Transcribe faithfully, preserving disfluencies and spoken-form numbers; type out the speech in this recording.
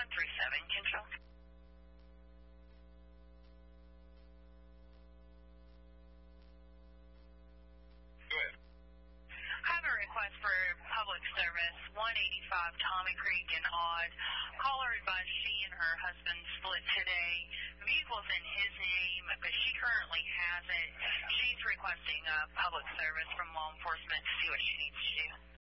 one three seven, Control. Go ahead. I have a request for public service, one eighty-five Tommy Creek in Odd. Caller advised she and her husband split today. The vehicle's in his name, but she currently has it. She's requesting uh, public service from law enforcement to see what she needs to do.